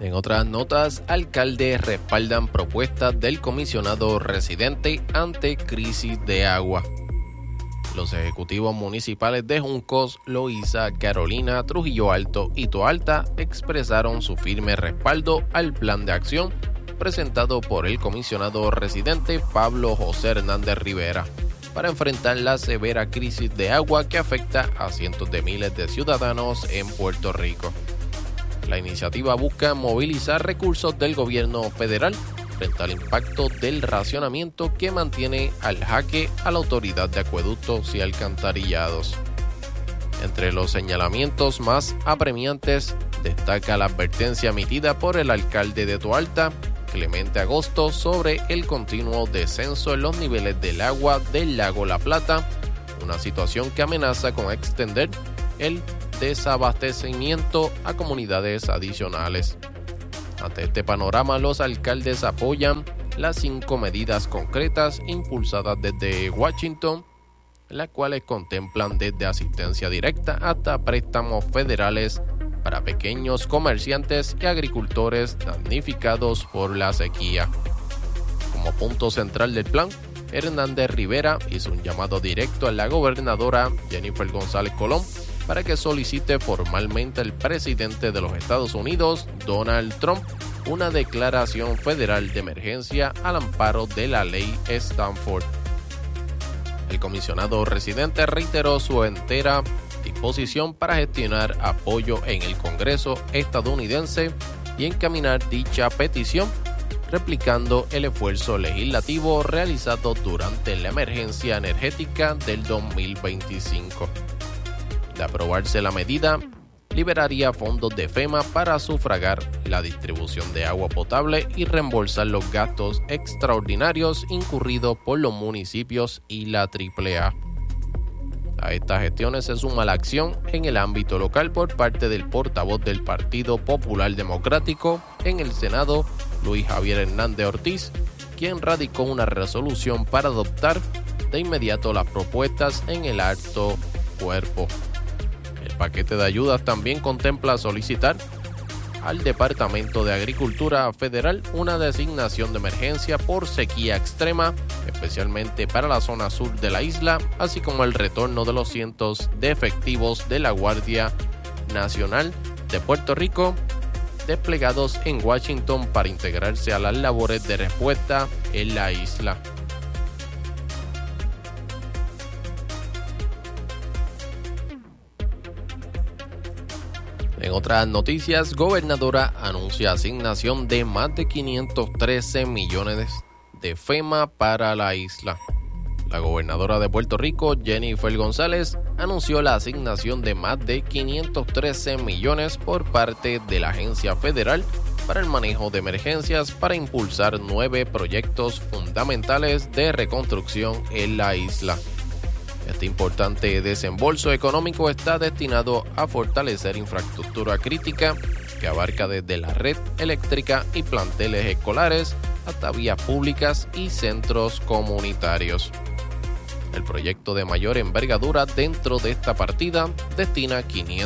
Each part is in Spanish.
En otras notas, alcaldes respaldan propuestas del comisionado residente ante crisis de agua. Los ejecutivos municipales de Juncos, Loíza, Carolina, Trujillo Alto y Toalta expresaron su firme respaldo al plan de acción presentado por el comisionado residente Pablo José Hernández Rivera para enfrentar la severa crisis de agua que afecta a cientos de miles de ciudadanos en Puerto Rico. La iniciativa busca movilizar recursos del gobierno federal frente al impacto del racionamiento que mantiene al jaque a la Autoridad de Acueductos y Alcantarillados. Entre los señalamientos más apremiantes destaca la advertencia emitida por el alcalde de Toalta, Clemente Agosto, sobre el continuo descenso en los niveles del agua del lago La Plata, una situación que amenaza con extender el desabastecimiento a comunidades adicionales. Ante este panorama, los alcaldes apoyan las 5 medidas concretas impulsadas desde Washington, las cuales contemplan desde asistencia directa hasta préstamos federales para pequeños comerciantes y agricultores damnificados por la sequía. Como punto central del plan, Hernández Rivera hizo un llamado directo a la gobernadora Jennifer González Colón para que solicite formalmente al presidente de los Estados Unidos, Donald Trump, una declaración federal de emergencia al amparo de la ley Stanford. El comisionado residente reiteró su entera disposición para gestionar apoyo en el Congreso estadounidense y encaminar dicha petición, replicando el esfuerzo legislativo realizado durante la emergencia energética del 2025. De aprobarse la medida, liberaría fondos de FEMA para sufragar la distribución de agua potable y reembolsar los gastos extraordinarios incurridos por los municipios y la AAA. A estas gestiones se suma la acción en el ámbito local por parte del portavoz del Partido Popular Democrático en el Senado, Luis Javier Hernández Ortiz, quien radicó una resolución para adoptar de inmediato las propuestas en el alto cuerpo. El paquete de ayudas también contempla solicitar al Departamento de Agricultura Federal una designación de emergencia por sequía extrema, especialmente para la zona sur de la isla, así como el retorno de los cientos de efectivos de la Guardia Nacional de Puerto Rico desplegados en Washington para integrarse a las labores de respuesta en la isla. En otras noticias, gobernadora anuncia asignación de más de 513 millones de FEMA para la isla. La gobernadora de Puerto Rico, Jennifer González, anunció la asignación de más de 513 millones por parte de la Agencia Federal para el Manejo de Emergencias para impulsar 9 proyectos fundamentales de reconstrucción en la isla. Este importante desembolso económico está destinado a fortalecer infraestructura crítica que abarca desde la red eléctrica y planteles escolares hasta vías públicas y centros comunitarios. El proyecto de mayor envergadura dentro de esta partida destina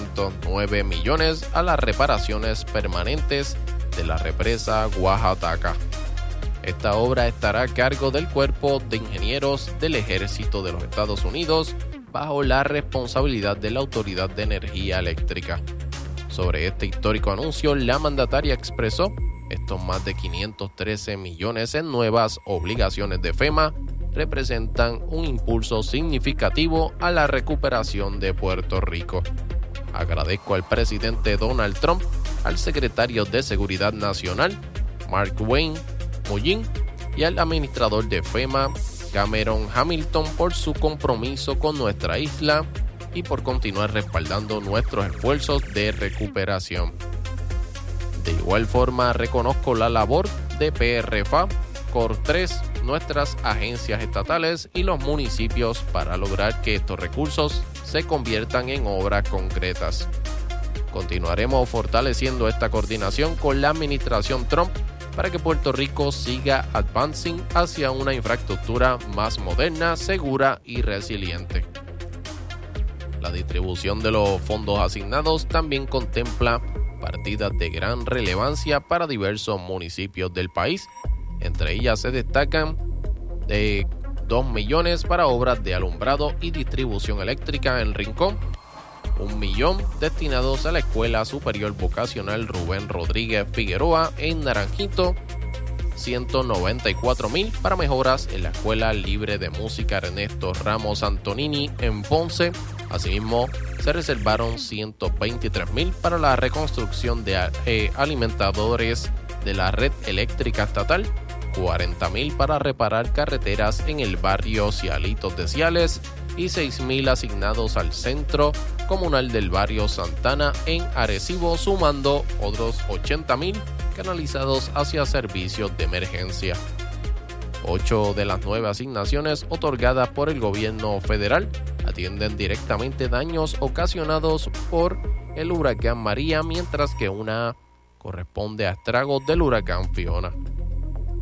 509 millones a las reparaciones permanentes de la represa Oaxaca. Esta obra estará a cargo del Cuerpo de Ingenieros del Ejército de los Estados Unidos bajo la responsabilidad de la Autoridad de Energía Eléctrica. Sobre este histórico anuncio, la mandataria expresó: estos más de 513 millones en nuevas obligaciones de FEMA representan un impulso significativo a la recuperación de Puerto Rico. Agradezco al presidente Donald Trump, al secretario de Seguridad Nacional, Mark Wayne Mullin, y al administrador de FEMA, Cameron Hamilton, por su compromiso con nuestra isla y por continuar respaldando nuestros esfuerzos de recuperación. De igual forma, reconozco la labor de PRFA, COR3, nuestras agencias estatales y los municipios para lograr que estos recursos se conviertan en obras concretas. Continuaremos fortaleciendo esta coordinación con la administración Trump para que Puerto Rico siga advancing hacia una infraestructura más moderna, segura y resiliente. La distribución de los fondos asignados también contempla partidas de gran relevancia para diversos municipios del país. Entre ellas se destacan 2 millones para obras de alumbrado y distribución eléctrica en Rincón, 1 millón destinados a la Escuela Superior Vocacional Rubén Rodríguez Figueroa en Naranjito, 194,000 para mejoras en la Escuela Libre de Música Ernesto Ramos Antonini en Ponce. Asimismo, se reservaron 123,000 para la reconstrucción de alimentadores de la red eléctrica estatal, 40,000 para reparar carreteras en el barrio Cialitos de Ciales y 6,000 asignados al Centro Comunal del barrio Santana en Arecibo, sumando otros 80,000 canalizados hacia servicios de emergencia. 8 de las 9 asignaciones otorgadas por el gobierno federal atienden directamente daños ocasionados por el huracán María, mientras que una corresponde a estragos del huracán Fiona.